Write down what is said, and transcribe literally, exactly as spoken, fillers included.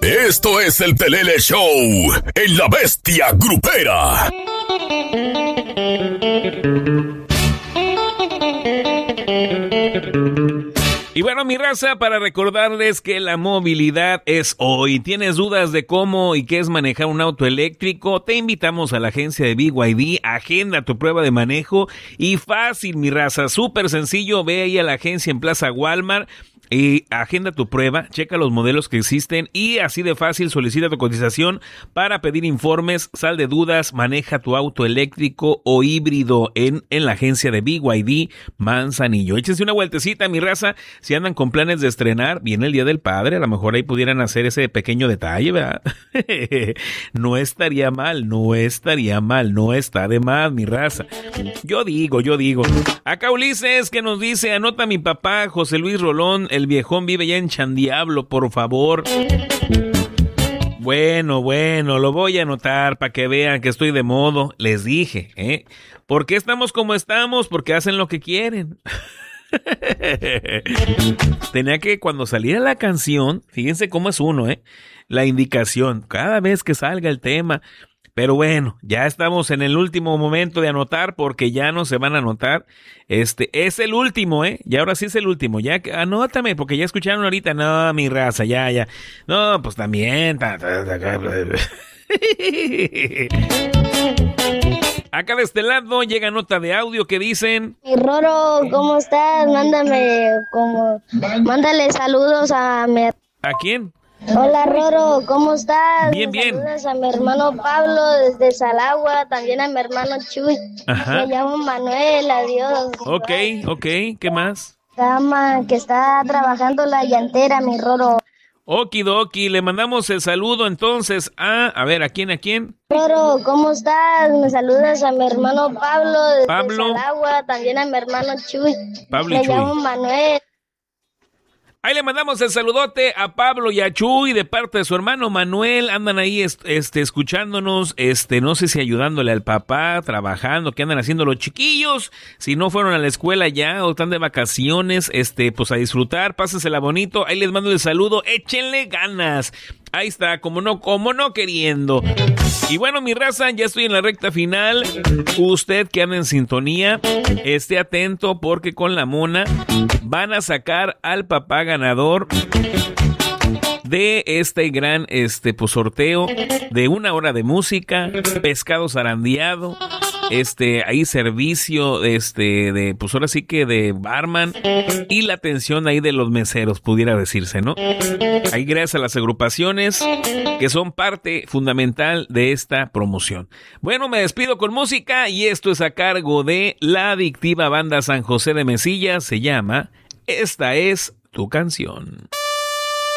Esto es el Pelele Show en La Bestia Grupera. Y bueno, mi raza, para recordarles que la movilidad es hoy. ¿Tienes dudas de cómo y qué es manejar un auto eléctrico? Te invitamos a la agencia de B Y D, agenda tu prueba de manejo y fácil, mi raza, súper sencillo. Ve ahí a la agencia en Plaza Walmart y agenda tu prueba, checa los modelos que existen y así de fácil solicita tu cotización para pedir informes, sal de dudas, maneja tu auto eléctrico o híbrido en, en la agencia de B Y D Manzanillo. Échense una vueltecita, mi raza, si andan con planes de estrenar, viene el Día del Padre, a lo mejor ahí pudieran hacer ese pequeño detalle, ¿verdad? No estaría mal, no estaría mal, no está de más, mi raza. Yo digo, yo digo. Acá Ulises que nos dice, anota mi papá, José Luis Rolón, el viejón vive ya en Chandiablo, por favor. Bueno, bueno, lo voy a anotar para que vean que estoy de modo. Les dije, ¿eh? ¿Por qué estamos como estamos? Porque hacen lo que quieren. Tenía que, cuando saliera la canción, fíjense cómo es uno, ¿eh? La indicación, cada vez que salga el tema. Pero bueno, ya estamos en el último momento de anotar porque ya no se van a anotar. Este es el último, ¿eh? Y ahora sí es el último. Ya anótame porque ya escucharon ahorita. No, mi raza, ya, ya. No, pues también. Acá de este lado llega nota de audio que dicen: Mi Roro, ¿cómo estás? Mándame como... Mándale saludos a mi... ¿A quién? Hola Roro, ¿cómo estás? Bien, bien. Saludos a mi hermano Pablo desde Salagua, también a mi hermano Chuy. Ajá. Me llamo Manuel, adiós. Ok, ok, ¿qué más? Cama, que está trabajando la llantera, mi Roro. Okidoki, le mandamos el saludo entonces a... A ver, ¿a quién, a quién? Roro, ¿cómo estás? Me saludas a mi hermano Pablo desde Pablo. Salagua, también a mi hermano Chuy. Pablo y Me Chuy. llamo Manuel. Ahí le mandamos el saludote a Pablo y a Chuy de parte de su hermano Manuel. Andan ahí este, escuchándonos, este, no sé si ayudándole al papá, trabajando, qué andan haciendo los chiquillos. Si no fueron a la escuela ya o están de vacaciones, este, pues a disfrutar, pásensela bonito. Ahí les mando el saludo, échenle ganas. Ahí está, como no, como no queriendo. Y bueno, mi raza, ya estoy en la recta final. Usted que anda en sintonía, esté atento porque con la mona van a sacar al papá ganador de este gran este pues, sorteo de una hora de música, pescado zarandeado, este ahí servicio este de pues ahora sí que de barman y la atención ahí de los meseros, pudiera decirse, ¿no? Ahí gracias a las agrupaciones que son parte fundamental de esta promoción. Bueno, me despido con música y esto es a cargo de la adictiva banda San José de Mesilla, se llama Esta es tu canción.